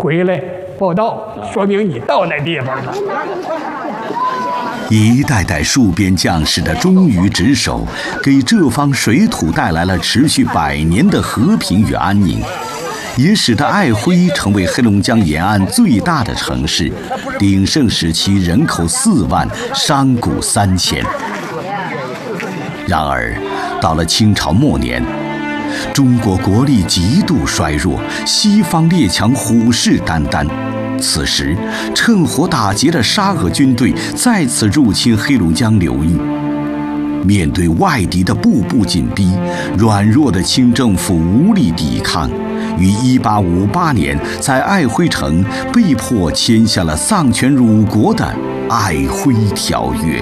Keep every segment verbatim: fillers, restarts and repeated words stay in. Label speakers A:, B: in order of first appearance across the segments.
A: 回来报道，说明你到那地方了。
B: 一代代戍边将士的忠于职守，给这方水土带来了持续百年的和平与安宁，也使得爱辉成为黑龙江沿岸最大的城市，鼎盛时期人口四万，商贾三千。然而，到了清朝末年，中国国力极度衰弱，西方列强虎视眈眈。此时，趁火打劫的沙俄军队再次入侵黑龙江流域。面对外敌的步步紧逼，软弱的清政府无力抵抗，于一八五八年在爱辉城被迫签下了丧权辱国的《爱辉条约》。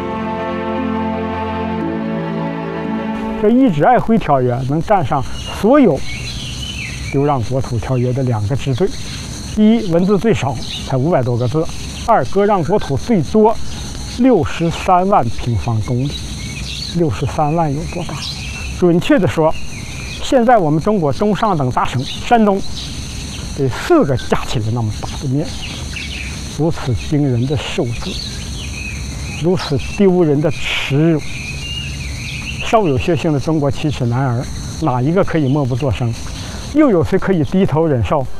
A: 这一纸《爱辉条约》能占上所有流让国土条约的两个之最。第一，文字最少，才五百多个字；二，割让国土最多，六十三万平方公里。六十三万有多大？准确的说，现在我们中国中上等大省山东，这四个加起来那么大的面积，如此惊人的数字，如此丢人的耻辱。稍有血性的中国七尺男儿，哪一个可以默不作声？又有谁可以低头忍受？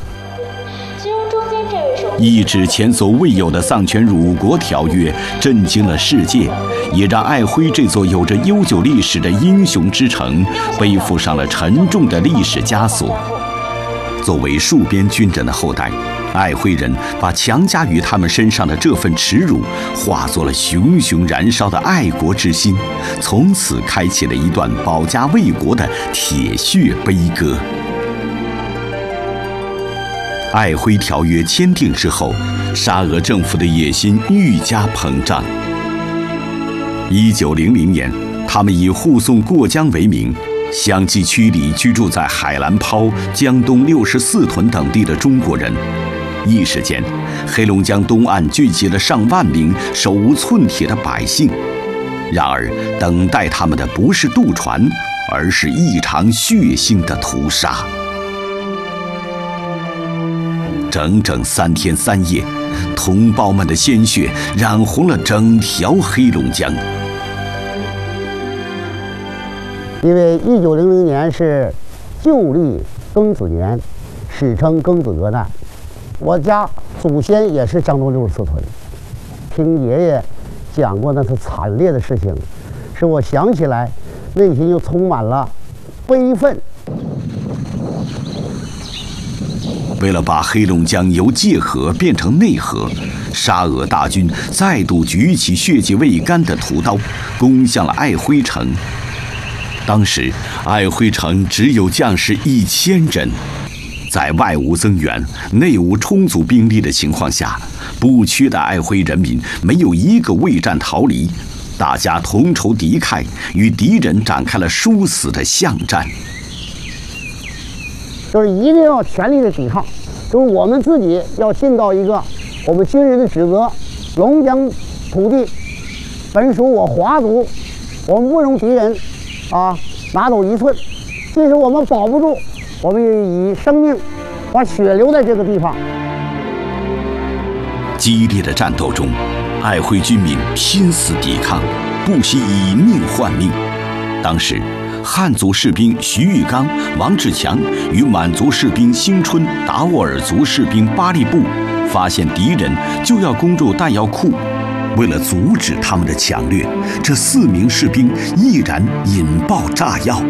B: 一纸前所未有的丧权辱国条约震惊了世界，也让爱辉这座有着悠久历史的英雄之城背负上了沉重的历史枷锁。作为戍边军人的后代，爱辉人把强加于他们身上的这份耻辱化作了熊熊燃烧的爱国之心，从此开启了一段保家卫国的铁血悲歌。爱辉条约签订之后，沙俄政府的野心愈加膨胀。一九零零年，他们以护送过江为名，相继驱离居住在海兰抛、江东六十四屯等地的中国人。一时间，黑龙江东岸聚集了上万名手无寸铁的百姓。然而，等待他们的不是渡船，而是一场血腥的屠杀。整整三天三夜，同胞们的鲜血染红了整条黑龙江。
C: 因为一九零零年是旧历庚子年，史称庚子革难。我家祖先也是江东六十四屯，听爷爷讲过那次惨烈的事情，使我想起来，内心又充满了悲愤。
B: 为了把黑龙江由界河变成内河，沙俄大军再度举起血迹未干的屠刀，攻向了爱辉城。当时，爱辉城只有将士一千人，在外无增援、内无充足兵力的情况下，不屈的爱辉人民没有一个畏战逃离，大家同仇敌忾，与敌人展开了殊死的巷战。
C: 就是一定要全力的抵抗，就是我们自己要尽到一个我们军人的职责。龙江土地本属我华族，我们不容敌人啊拿走一寸。即使我们保不住，我们也以生命把血留在这个地方。
B: 激烈的战斗中，爱辉军民拼死抵抗，不惜以命换命。当时，汉族士兵徐玉刚、王志强与满族士兵兴春、达斡尔族士兵巴利布发现敌人就要攻入弹药库，为了阻止他们的抢掠，这四名士兵毅然引爆炸药。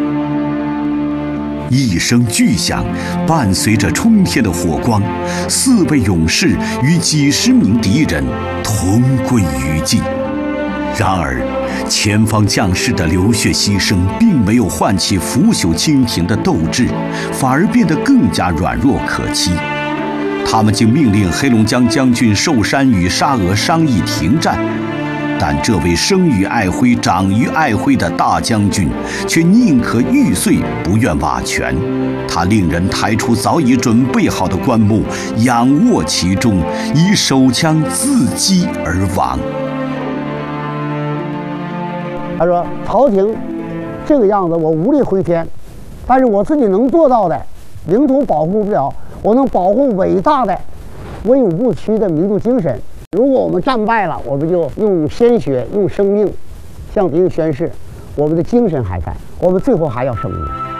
B: 一声巨响，伴随着冲天的火光，四位勇士与几十名敌人同归于尽。然而，前方将士的流血牺牲并没有唤起腐朽清廷的斗志，反而变得更加软弱可欺。他们竟命令黑龙江将军寿山与沙俄商议停战，但这位生于爱辉、长于爱辉的大将军却宁可玉碎，不愿瓦全。他令人抬出早已准备好的棺木，仰卧其中，以手枪自击而亡。
C: 他说：“朝廷这个样子，我无力回天，但是我自己能做到的，领土保护不了， 我能保护伟大的文武不屈的民族精神。如果我们战败了，我们就用鲜血、用生命向敌人宣誓，我们的精神还在，我们最后还要胜利。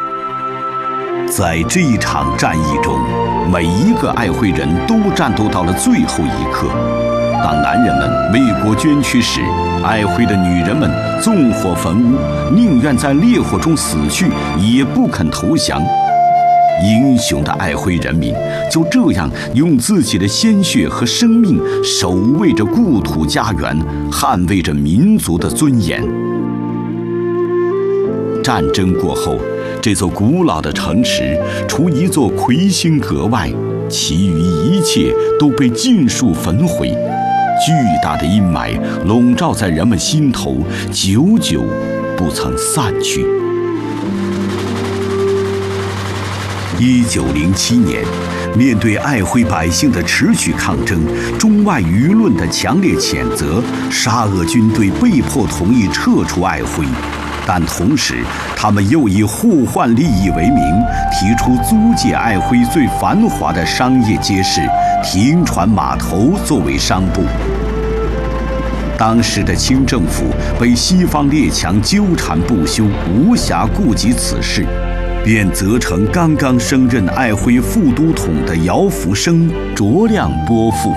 B: 在这一场战役中，每一个爱辉人都战斗到了最后一刻。当男人们为国捐躯时，爱辉的女人们纵火焚屋，宁愿在烈火中死去，也不肯投降。英雄的爱辉人民就这样用自己的鲜血和生命守卫着故土家园，捍卫着民族的尊严。战争过后，这座古老的城池除一座魁星阁外，其余一切都被尽数焚毁。巨大的阴霾笼罩在人们心头，久久不曾散去。一九零七年，面对爱辉百姓的持续抗争，中外舆论的强烈谴责，沙俄军队被迫同意撤出爱辉。但同时，他们又以互换利益为名，提出租借爱辉最繁华的商业街市停船码头作为商埠。当时的清政府被西方列强纠缠不休，无暇顾及此事，便责成刚刚升任爱辉副都统的姚福生酌量拨付。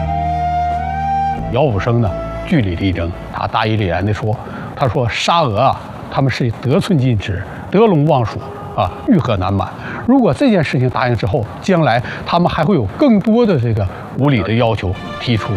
D: 姚福生呢，据理力争，他大义凛然地说：“他说沙俄啊。”他们是得寸进尺、得陇望蜀啊，欲壑难满。如果这件事情答应之后，将来他们还会有更多的这个无理的要求提出。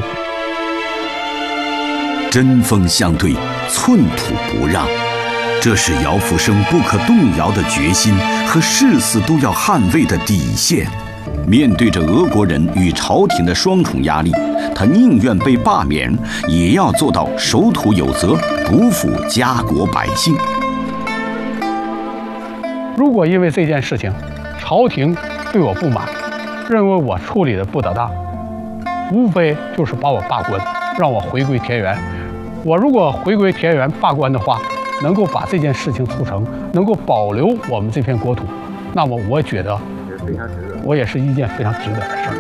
B: 针锋相对，寸土不让，这是姚福生不可动摇的决心和誓死都要捍卫的底线。面对着俄国人与朝廷的双重压力，他宁愿被罢免，也要做到守土有责，不负家国百姓。
D: 如果因为这件事情，朝廷对我不满，认为我处理的不得当，无非就是把我罢官，让我回归田园。我如果回归田园罢官的话，能够把这件事情促成，能够保留我们这片国土，那么我觉得我也是一件非常值得的事儿。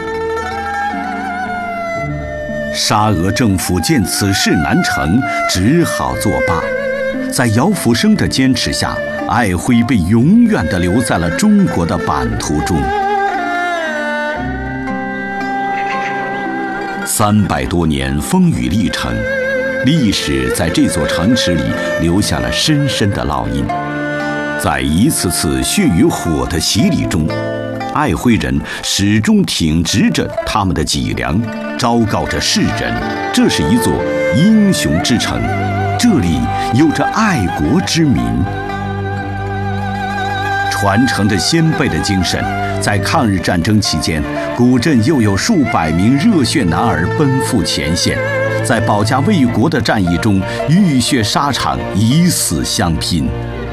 B: 沙俄政府见此事难成，只好作罢。在姚福生的坚持下，爱辉被永远地留在了中国的版图中。三百多年风雨历程，历史在这座城池里留下了深深的烙印。在一次次血与火的洗礼中，爱辉人始终挺直着他们的脊梁，昭告着世人，这是一座英雄之城，这里有着爱国之民。传承着先辈的精神，在抗日战争期间，古镇又有数百名热血男儿奔赴前线，在保家卫国的战役中浴血沙场，以死相拼。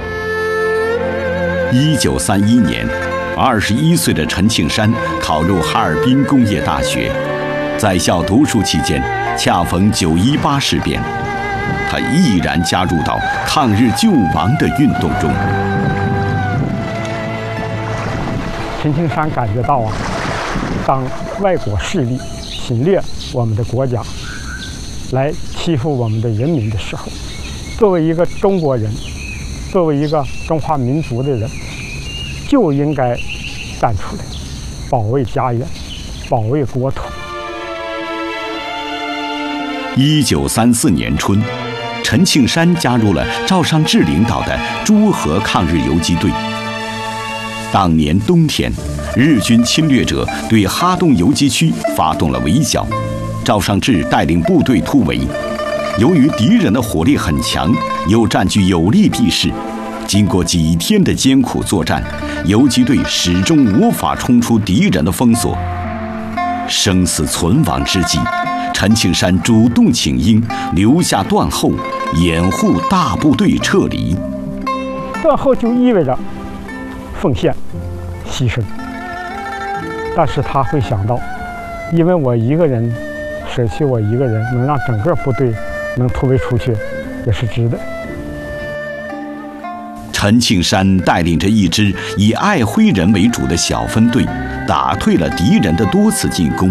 B: 一九三一年，二十一岁的陈庆山考入哈尔滨工业大学，在校读书期间，恰逢九一八事变，他毅然加入到抗日救亡的运动中。
A: 陈庆山感觉到啊，当外国势力侵略我们的国家，来欺负我们的人民的时候，作为一个中国人，作为一个中华民族的人，就应该站出来，保卫家园，保卫国土。
B: 一九三四年春，陈庆山加入了赵尚志领导的诸河抗日游击队。当年冬天，日军侵略者对哈东游击区发动了围剿，赵尚志带领部队突围。由于敌人的火力很强，又占据有利地势，经过几天的艰苦作战，游击队始终无法冲出敌人的封锁。生死存亡之际，陈庆山主动请缨，留下断后，掩护大部队撤离。
A: 断后就意味着奉献、牺牲，但是他会想到，因为我一个人舍弃我一个人，能让整个部队能突围出去，也是值得。
B: 陈庆山带领着一支以爱辉人为主的小分队，打退了敌人的多次进攻，